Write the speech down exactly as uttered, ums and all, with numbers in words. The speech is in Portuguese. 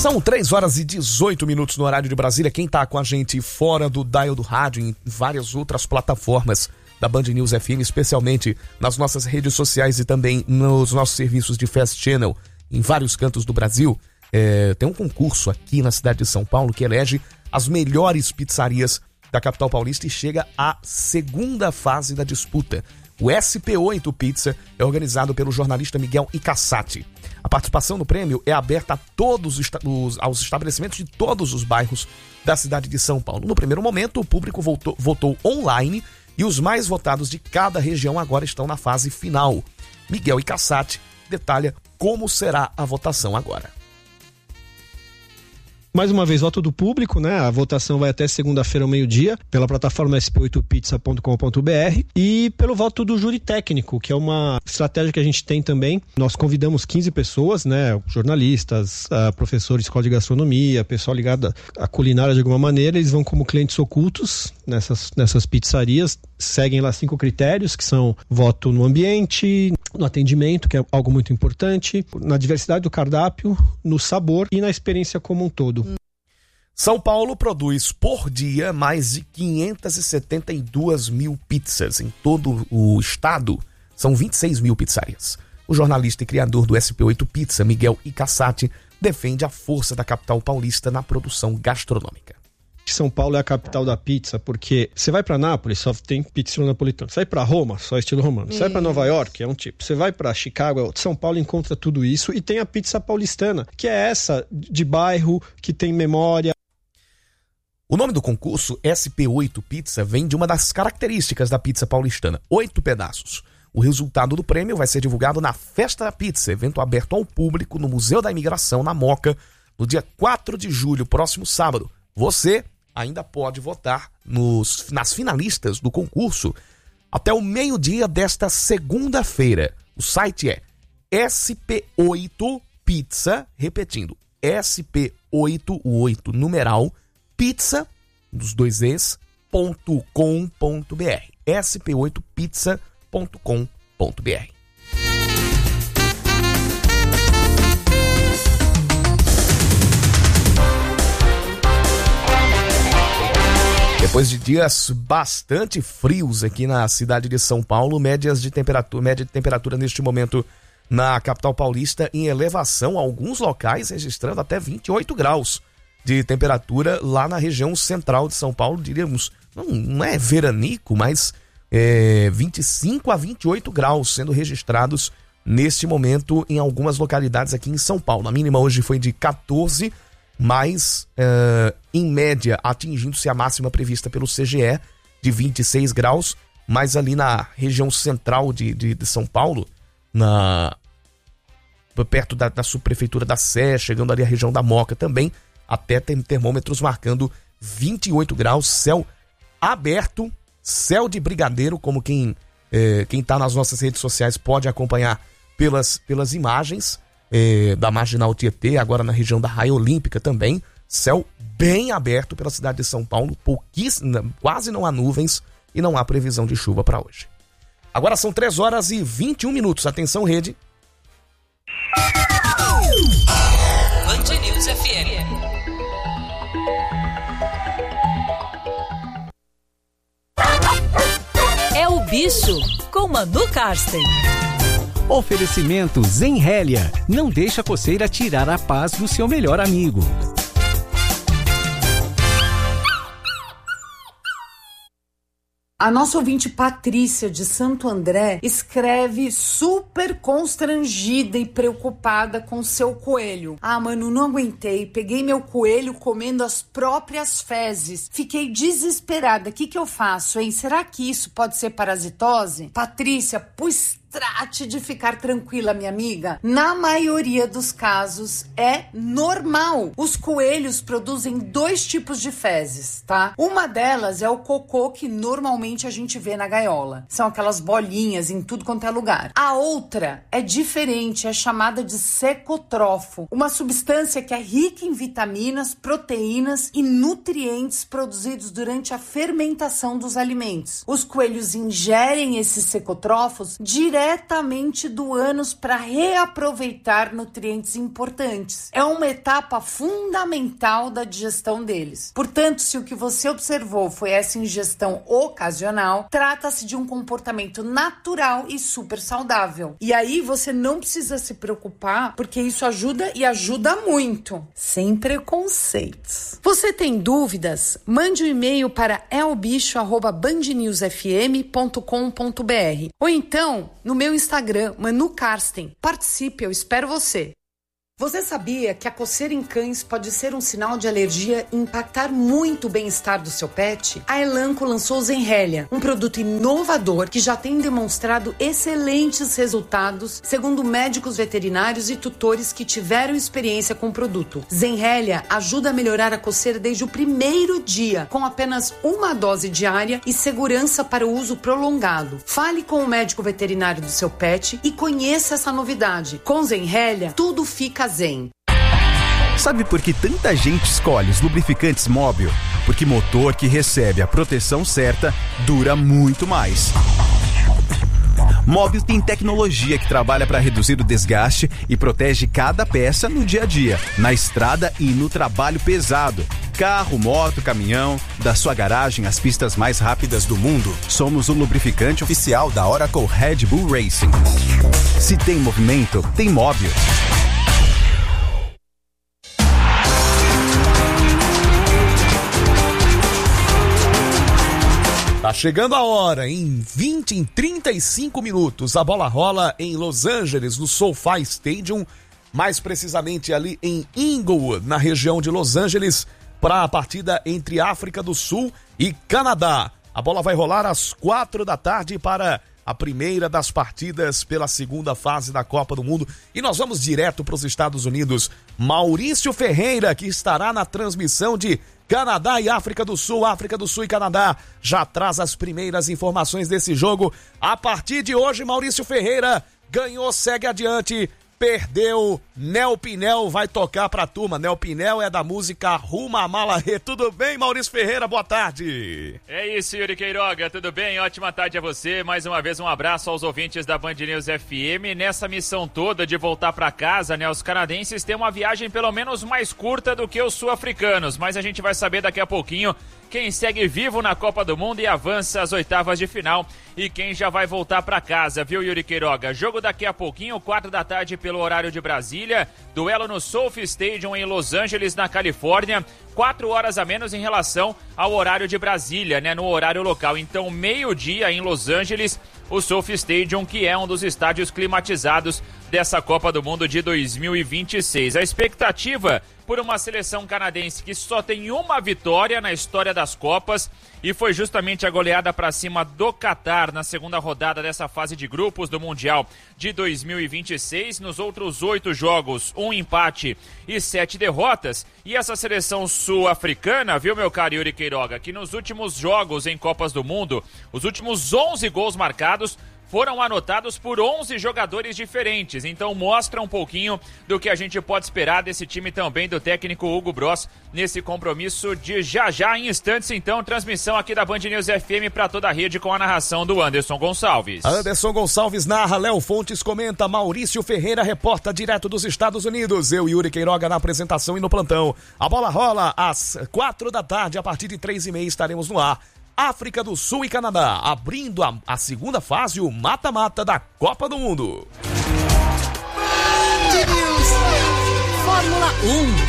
São três horas e dezoito minutos no horário de Brasília. Quem tá com a gente fora do dial do rádio, em várias outras plataformas da Band News F M, especialmente nas nossas redes sociais e também nos nossos serviços de Fast Channel, em vários cantos do Brasil, é, tem um concurso aqui na cidade de São Paulo que elege as melhores pizzarias da capital paulista e chega à segunda fase da disputa. O S P oito Pizza é organizado pelo jornalista Miguel Icassati. A participação no prêmio é aberta a todos os, os, aos estabelecimentos de todos os bairros da cidade de São Paulo. No primeiro momento, o público votou, votou online e os mais votados de cada região agora estão na fase final. Miguel Icassati detalha como será a votação agora. Mais uma vez, voto do público, né? A votação vai até segunda-feira ao meio-dia, pela plataforma S P oito pizza ponto com ponto b r e pelo voto do júri técnico, que é uma estratégia que a gente tem também. Nós convidamos quinze pessoas, né? Jornalistas, uh, professores de escola de gastronomia, pessoal ligado à culinária de alguma maneira. Eles vão como clientes ocultos nessas, nessas pizzarias, seguem lá cinco critérios, que são voto no ambiente, no atendimento, que é algo muito importante, na diversidade do cardápio, no sabor e na experiência como um todo. São Paulo produz por dia mais de quinhentas e setenta e duas mil pizzas. Em todo o estado, são vinte e seis mil pizzarias. O jornalista e criador do S P oito Pizza, Miguel Icassati, defende a força da capital paulista na produção gastronômica. São Paulo é a capital da pizza, porque você vai para Nápoles, só tem pizza estilo napolitano. Você vai para Roma, só estilo romano. Você vai para Nova York, é um tipo. Você vai para Chicago, é outro. São Paulo encontra tudo isso e tem a pizza paulistana, que é essa de bairro, que tem memória. O nome do concurso, S P oito Pizza, vem de uma das características da pizza paulistana, oito pedaços. O resultado do prêmio vai ser divulgado na Festa da Pizza, evento aberto ao público no Museu da Imigração, na Moca, no dia quatro de julho, próximo sábado. Você ainda pode votar nos, nas finalistas do concurso até o meio-dia desta segunda-feira. O site é S P oito Pizza, repetindo, S P oito, o oito numeral, pizza, dos dois es, ponto com ponto b r. S P oito pizza ponto com ponto b r. Depois de dias bastante frios aqui na cidade de São Paulo, médias de temperatura, média de temperatura neste momento na capital paulista em elevação, alguns locais registrando até vinte e oito graus de temperatura lá na região central de São Paulo, diríamos, não, não é veranico, mas é, vinte e cinco a vinte e oito graus sendo registrados neste momento em algumas localidades aqui em São Paulo. A mínima hoje foi de quatorze, mas uh, em média atingindo-se a máxima prevista pelo C G E de vinte e seis graus, mas ali na região central de, de, de São Paulo, na, perto da, da subprefeitura da Sé, chegando ali a região da Moca também, até tem termômetros marcando vinte e oito graus, céu aberto, céu de brigadeiro, como quem eh, quem está nas nossas redes sociais pode acompanhar pelas, pelas imagens. É, da Marginal Tietê, agora na região da Raia Olímpica também, céu bem aberto pela cidade de São Paulo, pouquíssimo, quase não há nuvens e não há previsão de chuva para hoje. Agora são três horas e vinte e um minutos, atenção rede. Band News F M. É o bicho com Manu Karsten. Oferecimento Zenrélia. Não deixa a coceira tirar a paz do seu melhor amigo. A nossa ouvinte Patrícia de Santo André escreve super constrangida e preocupada com seu coelho. Ah, mano, não aguentei. Peguei meu coelho comendo as próprias fezes. Fiquei desesperada. O que que eu faço, hein? Será que isso pode ser parasitose? Patrícia, pois trate de ficar tranquila, minha amiga. Na maioria dos casos é normal. Os coelhos produzem dois tipos de fezes, tá? Uma delas é o cocô que normalmente a gente vê na gaiola. São aquelas bolinhas em tudo quanto é lugar. A outra é diferente, é chamada de secotrofo, uma substância que é rica em vitaminas, proteínas e nutrientes produzidos durante a fermentação dos alimentos. Os coelhos ingerem esses secotrofos direto diretamente do ânus para reaproveitar nutrientes importantes. É uma etapa fundamental da digestão deles. Portanto, se o que você observou foi essa ingestão ocasional, trata-se de um comportamento natural e super saudável. E aí você não precisa se preocupar, porque isso ajuda e ajuda muito. Sem preconceitos. Você tem dúvidas? Mande um e-mail para elbicho arroba band news f m ponto com ponto b r ou então no meu Instagram, Manu Karsten. Participe, eu espero você. Você sabia que a coceira em cães pode ser um sinal de alergia e impactar muito o bem-estar do seu pet? A Elanco lançou o Zenrelia, um produto inovador que já tem demonstrado excelentes resultados, segundo médicos veterinários e tutores que tiveram experiência com o produto. Zenrelia ajuda a melhorar a coceira desde o primeiro dia, com apenas uma dose diária e segurança para o uso prolongado. Fale com o médico veterinário do seu pet e conheça essa novidade. Com Zenrelia, tudo fica zen. Sabe por que tanta gente escolhe os lubrificantes Móbil? Porque motor que recebe a proteção certa dura muito mais. Móbil tem tecnologia que trabalha para reduzir o desgaste e protege cada peça no dia a dia, na estrada e no trabalho pesado. Carro, moto, caminhão, da sua garagem às pistas mais rápidas do mundo. Somos o lubrificante oficial da Oracle Red Bull Racing. Se tem movimento, tem Móbil. Tá chegando a hora, em vinte, em trinta e cinco minutos, a bola rola em Los Angeles, no SoFi Stadium, mais precisamente ali em Inglewood, na região de Los Angeles, para a partida entre África do Sul e Canadá. A bola vai rolar às quatro da tarde para a primeira das partidas pela segunda fase da Copa do Mundo. E nós vamos direto para os Estados Unidos. Maurício Ferreira, que estará na transmissão de Canadá e África do Sul, África do Sul e Canadá, já traz as primeiras informações desse jogo. A partir de hoje, Maurício Ferreira ganhou, segue adiante, perdeu, Nel Pinel vai tocar pra turma. Nel Pinel é da música Arruma a Mala Rê. Tudo bem, Maurício Ferreira? Boa tarde. É isso, Yuri Queiroga, tudo bem? Ótima tarde a você. Mais uma vez um abraço aos ouvintes da Band News F M. Nessa missão toda de voltar pra casa, né, os canadenses têm uma viagem pelo menos mais curta do que os sul-africanos, mas a gente vai saber daqui a pouquinho quem segue vivo na Copa do Mundo e avança às oitavas de final e quem já vai voltar pra casa, viu, Yuri Queiroga? Jogo daqui a pouquinho, quatro da tarde pelo horário de Brasília, duelo no SoFi Stadium em Los Angeles, na Califórnia, quatro horas a menos em relação ao horário de Brasília, né, no horário local. Então, meio-dia em Los Angeles, o SoFi Stadium, que é um dos estádios climatizados dessa Copa do Mundo de dois mil e vinte e seis. A expectativa por uma seleção canadense que só tem uma vitória na história das Copas e foi justamente a goleada para cima do Catar na segunda rodada dessa fase de grupos do Mundial de dois mil e vinte e seis. Nos outros oito jogos, um empate e sete derrotas. E essa seleção sul-africana, viu, meu caro Yuri Queiroga, que nos últimos jogos em Copas do Mundo, os últimos onze gols marcados foram anotados por onze jogadores diferentes, então mostra um pouquinho do que a gente pode esperar desse time também do técnico Hugo Bross nesse compromisso de já já em instantes. Então, transmissão aqui da Band News F M para toda a rede com a narração do Anderson Gonçalves. Anderson Gonçalves narra, Léo Fontes comenta, Maurício Ferreira reporta direto dos Estados Unidos, eu, Yuri Queiroga, na apresentação e no plantão. A bola rola às quatro da tarde, a partir de três e meia estaremos no ar. África do Sul e Canadá, abrindo a, a segunda fase, o mata-mata da Copa do Mundo. Fórmula um.